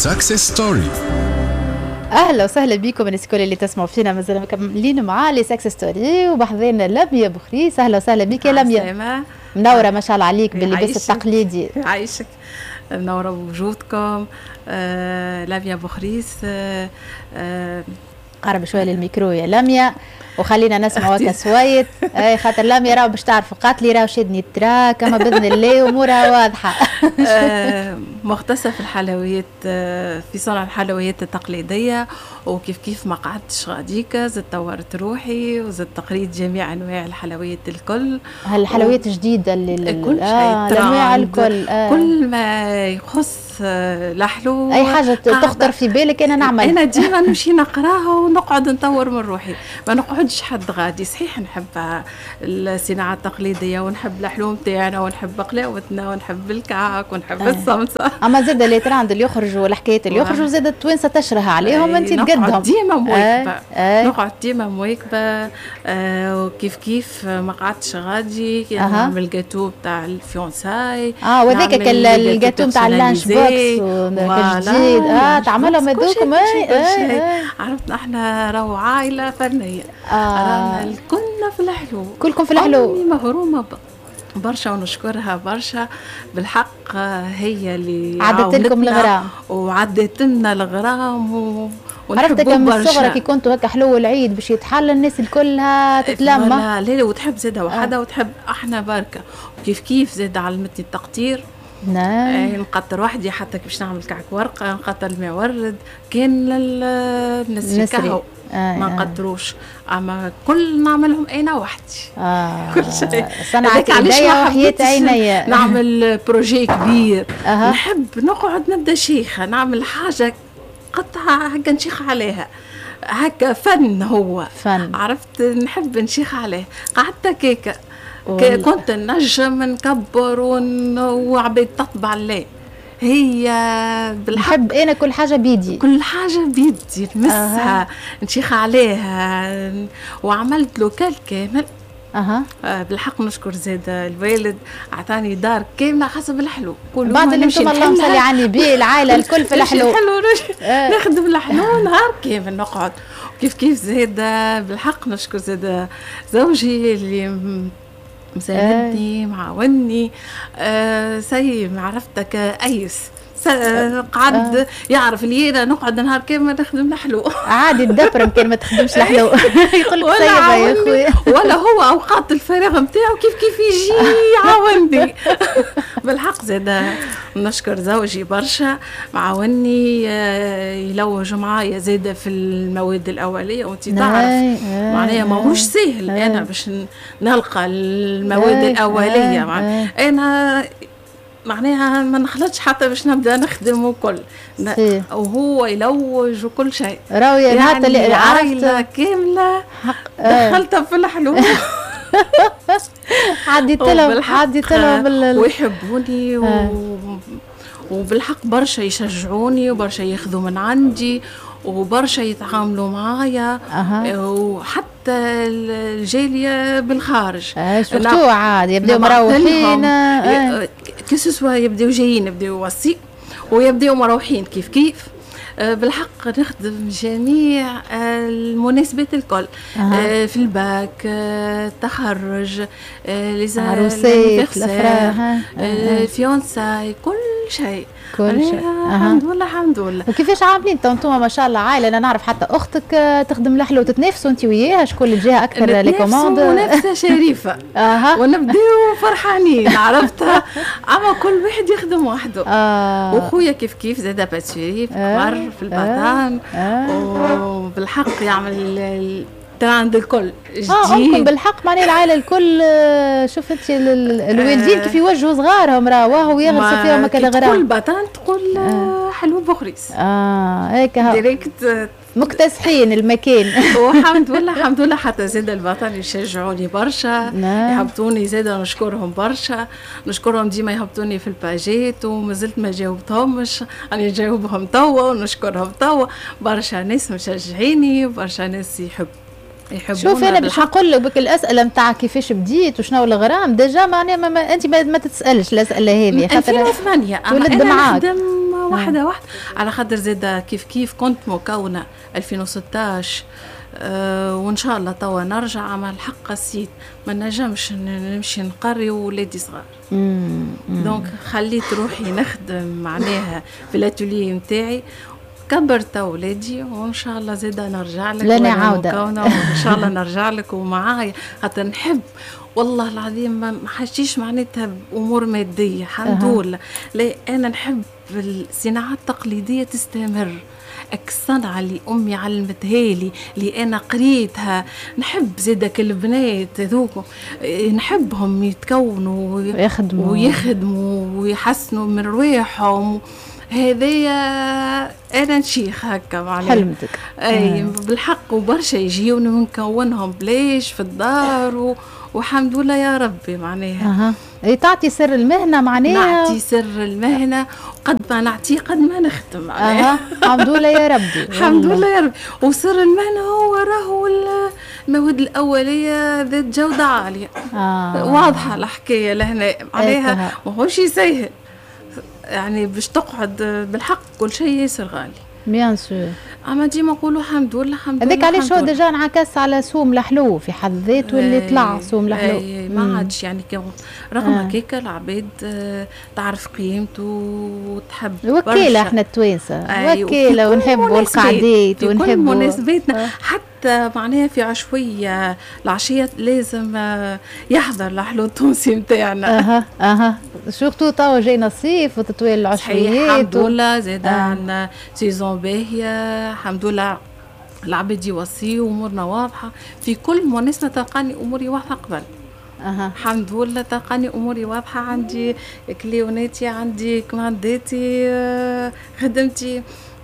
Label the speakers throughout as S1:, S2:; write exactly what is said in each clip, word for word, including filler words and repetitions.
S1: سكسس ستوري.
S2: اهلا وسهلا بكم الناس الكل اللي تسمعوا فينا، مازال مكملين مع لي سكسس ستوري وبحضرنا لميا بوخريس. اهلا وسهلا بك يا لميا، منوره ما شاء الله عليك باللباس التقليدي.
S3: يعيشك، منوره بوجودكم. آه لميا بوخريس. آه آه
S2: قرب شويه للميكرو يا لميا وخلينا نسمعوا هكا سويت. اي خاطر لميا راهو باش تعرفوا قالت لي راهو شدني التراك، اما باذن الله امورها واضحه.
S3: آه مختصه في الحلويات، آه في صنع الحلويات التقليديه، وكيف كيف ما قعدتش غاديك زدت طورت روحي وزدت قريت جميع انواع الحلويات الكل.
S2: هالحلويات و... جديده اللي
S3: كل
S2: آه
S3: شيء
S2: الانواع الكل،
S3: آه. كل ما يخص الحلو
S2: اي حاجه تخطر في بالك انا نعمل.
S3: انا ديما نمشي نقراها ونقعد نطور من روحي، ما نقعدش حد غادي. صحيح نحب الصناعه التقليديه ونحب الحلو نتاعنا ونحب قلاوتنا ونحب الكعك ونحب أه. الصمصه،
S2: اما زاد اللي تراند اللي يخرجوا والحكايات اللي يخرجوا زاد التوانسه تشرها عليهم. انت تقدهم
S3: نقعد ديما مواكبه،
S2: أه. أه.
S3: نقعد ديما مواكبه. أه وكيف كيف ما قعدتش غادي يعني أه. نعمل الجاتو تاع الفيونساي.
S2: اه وذاك الجاتو تاع اللانش بوكس جديد. اه تعملهم هذوكم. اي
S3: عرفنا احنا راهو عائله فنيه. اه كلنا في الحلو،
S2: كلكم في الحلو.
S3: امي مغرومه برشا ونشكرها برشا بالحق، هي اللي
S2: عدت لكم الغرام
S3: وعدت لنا الغرام و...
S2: عرفتك من الصغر كي كنتوا هكا حلو العيد باش يتحل الناس الكلها تتلمى.
S3: لا لا وتحب زاده وحده آه. وتحب احنا بركه، وكيف كيف زاد علمتني التقطير.
S2: نعم
S3: نقطر وحدي حتى باش نعمل كعك ورقه، نقطر الماء ورد كان للناس الكهو آه ما نقدروش، اما كل نعملهم انا وحدي.
S2: آه
S3: كل شيء
S2: صنعت ايديا وحياة عينيا.
S3: نعمل بروجي كبير.
S2: آه.
S3: نحب نقعد نبدا شيخه نعمل حاجه قطعه هكا نشيخ عليها، هكا فن هو
S2: فن.
S3: عرفت نحب نشيخ عليه. قعدت كيكه كنت نجم نكبر وعبيد تطبع عليه. هي
S2: بالحق نحب انا كل حاجه بيدي،
S3: كل حاجه بيدي نمسها. آه. نشيخ عليها وعملت له كل كامل.
S2: اها
S3: آه بالحق نشكر زاد الوالد اعطاني دار كامله حسب الحلو.
S2: كل بعد اللي انتم اللهم صل على بيه العائله الكل في الحلو.
S3: آه. نخدم الحلو نهار كامل نقعد. كيف كيف زاد بالحق نشكر زاد زوجي اللي مساندني معاوني. آه سي عرفتك ايس قعد آه. يعرف اللي انا نقعد نهار كامل نخدم الحلو.
S2: عادي الدبرم كان ما تخدمش الحلو. يقول لك سيبها يا خويا.
S3: ولا هو اوقات الفراغ نتاعو كيف كيف يجي يعاونني. بالحق زاد نشكر زوجي برشا معاوني، يلوج معايا زاد في المواد الاوليه، وانت تعرف معناها ماهوش سهل انا باش نلقى المواد الاوليه. انا معناها ما نخلطش حتى باش نبدا نخدم وكل، وهو يلوج وكل شيء.
S2: راهو
S3: يعني اللي عائله كامله دخلتها في الحلو.
S2: عديت لهم عديت لهم
S3: ويحبوني و... وبالحق برشا يشجعوني وبرشا ياخذوا من عندي وبرشا يتعاملوا معايا.
S2: أه.
S3: وحتى الجاليه بالخارج
S2: أه شفتوه عاد يبداو مروحين.
S3: أه. كسوا يبداو جايين يبداو وصي ويبداو مروحين كيف كيف. أه بالحق نخدم جميع المناسبات الكل.
S2: أه.
S3: في الباك، التخرج،
S2: العروسات، الافراح،
S3: الفيونساي، كل شيء
S2: كل شيء.
S3: الحمد لله الحمد لله.
S2: وكيفاش عاملين انتم ما شاء الله عائله؟ انا نعرف حتى اختك تخدم الحلو وتتنافسوا انت وياها شكون اللي جاها اكثر لي كوموند.
S3: منافسه شريفه.
S2: اها
S3: ونبداو فرحانين عرفتها، اما كل واحد يخدم وحده.
S2: آه.
S3: وخويا كيف كيف زاد باتشيري في
S2: آه.
S3: كبر في البطان.
S2: آه.
S3: وبالحق يعمل عند الكل جديد.
S2: اه امكم بالحق معناها العائله الكل. شفت الوالدين كيف يوجهوا صغارهم راهو ويغرسوا فيهم هكا غرام.
S3: كل بطان تقول آه. حلو بوخريس.
S2: اه هيك
S3: ديريكت
S2: مكتسحين المكان.
S3: والحمد لله الحمد لله. حتى زاد البطل يشجعوني برشا.
S2: نعم.
S3: يهبطوني زاد نشكرهم برشا، نشكرهم ديما يهبطوني في الباجيت ومازلت ما جاوبتهمش، راني نجاوبهم توا ونشكرهم توا. برشا ناس مشجعيني وبرشا ناس يحب يحبون.
S2: شوف انا باش نقول لك بك الاسئله نتاع كيفاش بديت وشنو الغرام ديجا معناها ما ما انت ما, ما تتسالش الاسئله هذه
S3: خاطر ألفين وثمانية
S2: ولد
S3: انا
S2: معاك.
S3: نخدم واحده واحده على خاطر زاده كيف كيف كنت مكونه ألفين وستطاش أه وان شاء الله توا نرجع. عمل الحق السيد ما نجمش نمشي نقري ولادي صغار دونك خليت روحي نخدم معناها في الاتولي نتاعي كبرت اولادي وان شاء الله زاده نرجع لك
S2: لنا عوده
S3: وان شاء الله نرجع لك ومعايا خاطر نحب والله العظيم ما حاجتيش معناتها امور ماديه الحمد لله. لا انا نحب الصناعات التقليديه تستمر. الصنعة اللي أمي علمتها لي اللي أنا قريتها نحب زادك البنات ذوكم نحبهم يتكونوا
S2: ويخدموا
S3: ويخدموا ويحسنوا من رواحهم. هذايا أنا نشيخ هكا معناها
S2: حلمتك.
S3: أي بالحق وبرشا يجيوني ونكونهم بلاش في الدار و... والحمد لله يا ربي معناها.
S2: أه. تعطي سر المهنة معناها.
S3: نعطي سر المهنة قد ما نعطيه قد ما نخدم معناها.
S2: أه. الحمد لله يا ربي.
S3: الحمد لله يا ربي. وسر المهنة هو راهو المواد الأولية ذات جودة عالية.
S2: آه.
S3: واضحة الحكاية لهنا معناها ماهوش يسهل يعني باش تقعد بالحق كل شيء ياسر غالي.
S2: بيان سور.
S3: اما ديما نقولوا الحمد لله الحمد لله.
S2: هذاك علاش هو ديجا انعكس على سوم الحلو في حد ذاته اللي طلع سوم الحلو.
S3: اي ما عادش يعني رغم هكاك آه. العباد تعرف قيمته وتحب
S2: وكيله احنا التوانسه وكيله ونحبوا القعدات
S3: ونحبوا مناسباتنا آه. حتى معناها في عشويه العشيه لازم يحضر الحلو التونسي نتاعنا.
S2: اها اها سورتو توا جاينا الصيف وتطويل العشويات
S3: الحمد لله زاد آه. عندنا سيزون باهيه الحمد لله العباد يوصي وامورنا واضحه في كل مناسبه تلقاني اموري واضحه قبل.
S2: أه.
S3: الحمد لله تلقاني اموري واضحه عندي كليوناتي عندي كمانداتي خدمتي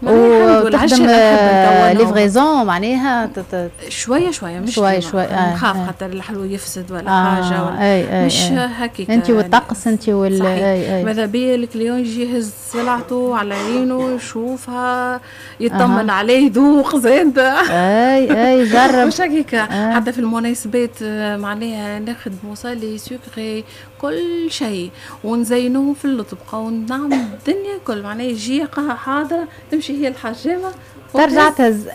S2: وتخدم ليفريزون معناها
S3: شويه شويه مش
S2: شويه شويه
S3: نخاف آه. خاطر الحلو يفسد ولا آه. حاجه ولا
S2: أي أي
S3: مش هكاك
S2: انت والطقس انت وال
S3: ماذا بيا الكليون يجي يهز سلعته على عينه يشوفها يطمن آه. عليه يذوق زاد
S2: اي اي جرب
S3: مش هكاك آه. حتى في المناسبات معناها نخدموا صالي سكري كل شيء ونزينوه في الطبقه ونعمل الدنيا كل معناها يجي حاضره تمشي هي الحجامه
S2: ترجع تهز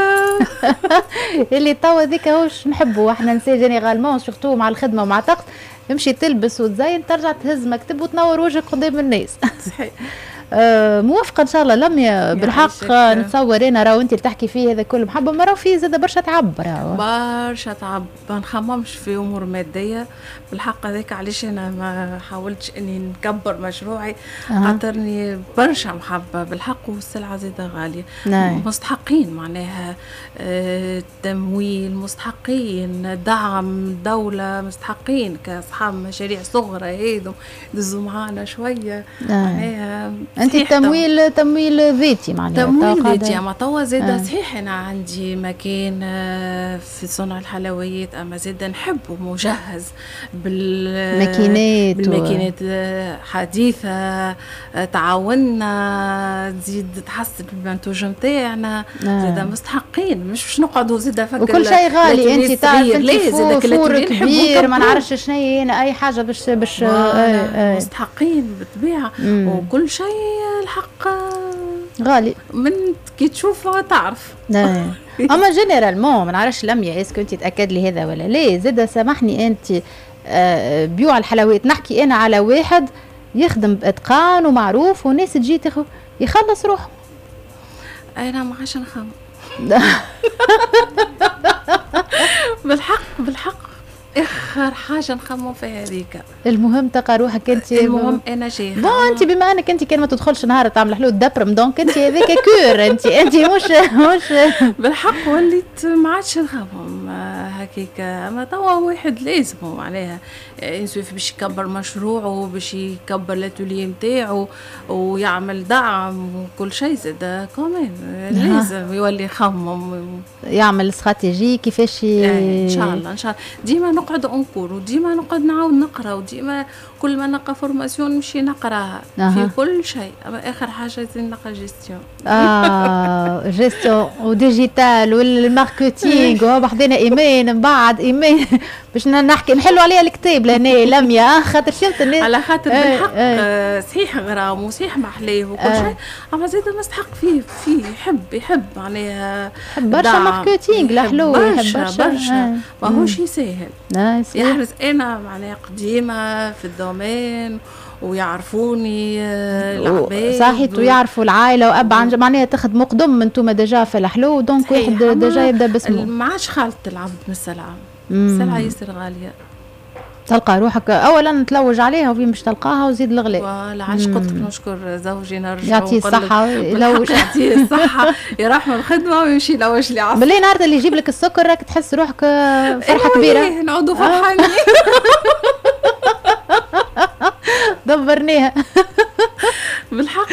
S2: اللي توا ذيك هوش نحبوا احنا نسي جينيرالمون سورتو مع الخدمه ومع الطقس تمشي تلبس وتزين ترجع تهز مكتب وتنور وجهك قدام الناس. صحيح. آه موافقه ان شاء الله لميا بالحق نتصور انا راهو انت اللي تحكي فيه هذا كله محبه ما راهو فيه زاد برشا تعب راهو
S3: برشا تعب ما نخممش في امور ماديه بالحق هذاك علاش انا ما حاولتش اني نكبر مشروعي خاطرني أه. برشا محبه بالحق والسلعه زاده غاليه. نعم. مستحقين معناها آه تمويل مستحقين دعم دوله مستحقين كاصحاب مشاريع صغرى هذو دزوا معانا شويه معناها
S2: انت التمويل تمويل ذاتي معناها
S3: تمويل ذاتي اما توا زاد آه. صحيح انا عندي مكان في صنع الحلويات اما زاد نحبه مجهز
S2: بالماكينات
S3: بالماكينات و... حديثه تعاوننا تزيد تحسن المنتوج نتاعنا آه. زاد مستحقين مش باش نقعدوا زاد فكر
S2: وكل شيء غالي انت تعرف انت فور كبير ما نعرفش شنو هي اي حاجه باش باش
S3: آه. مستحقين بالطبيعه وكل شيء الحق
S2: غالي
S3: من كي تشوفها تعرف.
S2: اما جينيرالمون ما نعرفش لميا اسكو انت تاكد لي هذا ولا لا زاد سامحني انت آه بيوع الحلويات نحكي انا على واحد يخدم باتقان ومعروف والناس تجي تاخذ يخلص روحه.
S3: انا ما عادش نخمم بالحق بالحق اخر حاجه نخمم فيها هذيك.
S2: المهم تلقى روحك انت
S3: المهم انا شيخه
S2: بون انت بما انك انت كان ما تدخلش نهار تعمل حلول دبرم دونك انت هذيك كور انت انت مش مش
S3: بالحق وليت ما عادش نخمم هكاك اما توا واحد لازم معناها ينسوف باش يكبر مشروعه باش يكبر الاتولي نتاعو ويعمل دعم وكل شيء زاد كمان لازم يولي يخمم
S2: يعمل استراتيجي كيفاش
S3: ان شاء الله ان شاء الله ديما نقعد انقر وديما نقعد نعاود نقرا وديما كل ما نلقى فورماسيون نمشي نقراها أه. في كل شيء اما اخر حاجه نلقى جيستيون
S2: اه جيستيون وديجيتال والماركتينغ وبعدين ايمان بعد ايمان باش نحكي نحلوا عليها الكتاب لهنا لميا خاطر شفت الناس
S3: على خاطر بالحق آه صحيح غرام وصحيح محليه وكل آه شيء اما زاد مستحق فيه فيه يحب يحب معناها
S2: يحب برشا ماركتينغ لحلو
S3: برشا برشا, برشا. ماهوش يسهل يحرز انا معناها قديمه في الدومين ويعرفوني العباد
S2: صحيح ويعرفوا العائله واب عن معناها تاخذ مقدم انتم ديجا في الحلو دونك واحد ديجا يبدا باسمه
S3: ما عادش خالط العبد من السلعه السلعه ياسر غاليه
S2: تلقى روحك اولا تلوج عليها وفين باش تلقاها وزيد الغلاء
S3: فوالا عاش قلت لك نشكر زوجي نرجع
S2: يعطيه الصحه
S3: يلوج يعطيه الصحه يرحم الخدمه ويمشي يلوج لي عصا
S2: بالله نهار اللي يجيب لك السكر راك تحس روحك فرحه كبيره
S3: نعودوا فرحانين
S2: دبرناها
S3: بالحق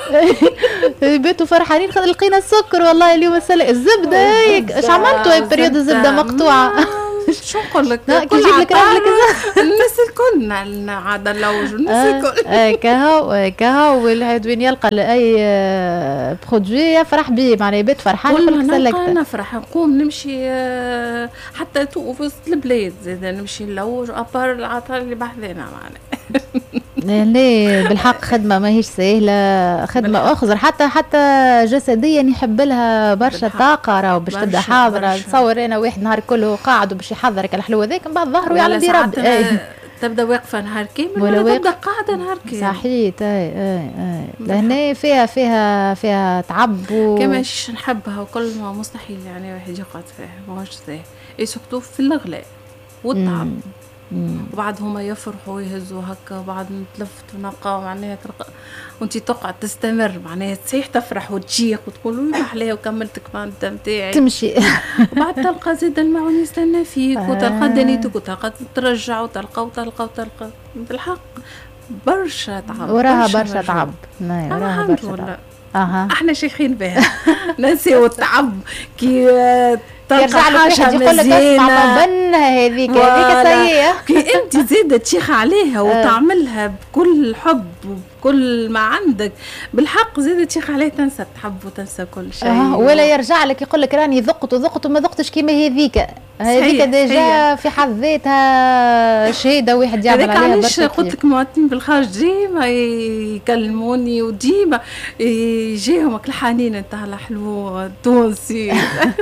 S2: بيتوا فرحانين لقينا السكر والله اليوم السلام الزبده هيك اش عملتوا هاي بريود الزبده مقطوعه
S3: شو نقول لك
S2: كي يجيب لك راجلك
S3: الناس الكل عاد اللوج الناس الكل
S2: اي كهو كهو والواحد وين يلقى اي برودوي يفرح به معناها يبات فرحان
S3: يقول لك سلكت نفرح نقوم نمشي حتى في وسط البلاد زاد نمشي نلوج ابار العطار اللي بحذانا معناها
S2: لا بالحق خدمه ماهيش سهله خدمه اخزر حتى حتى جسديا يحب لها برشا طاقه راهو باش تبدا حاضره نتصور انا واحد نهار كله قاعد باش يحضرك الحلو هذاك من بعد ظهره يعلم برد
S3: تبدا واقفه نهار كامل ولا تبدا قاعده نهار كامل
S2: صحيح اي اي اي لهنا فيها فيها فيها تعب و...
S3: كما مش نحبها وكل ما مستحيل يعني واحد يقعد فيها ماهوش سهل اي سكتو في الغلاء والتعب وبعد هما يفرحوا ويهزوا هكا وبعد نتلفت ونلقاو معناها تلقى وانتي تقعد تستمر معناها تصيح تفرح وتجيق وتقول وي محلاه وكملت كمان نتاعي
S2: تمشي
S3: وبعد تلقى زيد المعون يستنى فيك آه. وتلقى دنيتك وتلقى ترجع وتلقى وتلقى وتلقى بالحق برشا تعب
S2: وراها برشا تعب وراها برشا تعب
S3: اها احنا شيخين بها ننسيو التعب كي
S2: يرجع لك واحد يقول لك اسمع بنها هذيك هذيك سيئه
S3: كي انت زيده تشيخ عليها وتعملها بكل حب وبكل ما عندك بالحق زيده تشيخ عليها تنسى تحب وتنسى كل شيء
S2: آه ولا يرجع لك يقول لك راني ذقت وذقت وما ذقتش كيما هذيك هذيك ديجا في حد ذاتها شهاده واحد يعمل عليها
S3: برشا قلت لك مواطنين بالخارج ديما يكلموني وديما يجيهم الحنين نتاع الحلو التونسي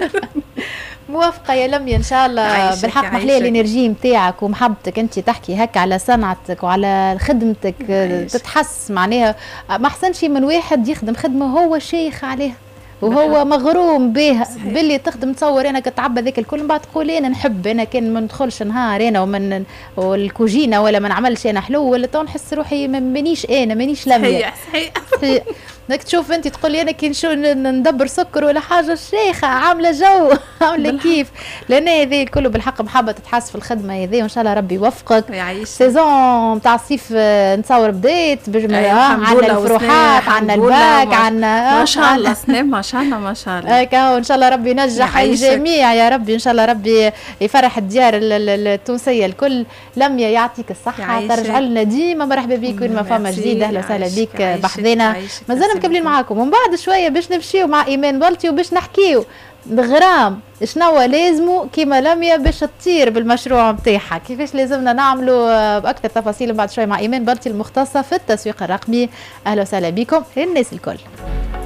S2: موافقة يا لميا إن شاء الله بالحق محلية الإنرجي نتاعك ومحبتك أنت تحكي هكا على صنعتك وعلى خدمتك تتحس معناها ما أحسن شيء من واحد يخدم خدمة هو شيخ عليها وهو مغروم بها باللي تخدم تصور انا كتعبى ذاك الكل من بعد تقول انا نحب انا كان ما ندخلش نهار انا ومن والكوجينه ولا ما نعملش انا حلو ولا تو نحس روحي مانيش انا مانيش لميا
S3: صحيح صحيح
S2: انك تشوف انت تقول لي انا كي نشوف ندبر سكر ولا حاجه الشيخه عامله جو عامله كيف لان هذه كله بالحق محبه تتحس في الخدمه هذه وان شاء الله ربي يوفقك سيزون تاع الصيف نتصور بديت بجمله عندنا الفروحات عندنا الباك عندنا
S3: ما شاء الله سناب ما شاء الله ما شاء الله
S2: هكا وان شاء الله ربي ينجح الجميع يا ربي ان شاء الله ربي يفرح الديار التونسيه الكل لميا يعطيك الصحه ترجع لنا ديما مرحبا بك وين ما فما جديد اهلا وسهلا بك بحذنا مازال مكملين معاكم ومن بعد شويه باش نمشيو مع ايمان بلطي وباش نحكيو غرام شنو لازمو كيما لميا باش تطير بالمشروع نتاعها كيفاش لازمنا نعملوا باكثر تفاصيل بعد شويه مع ايمان بلطي المختصه في التسويق الرقمي اهلا وسهلا بكم الناس الكل.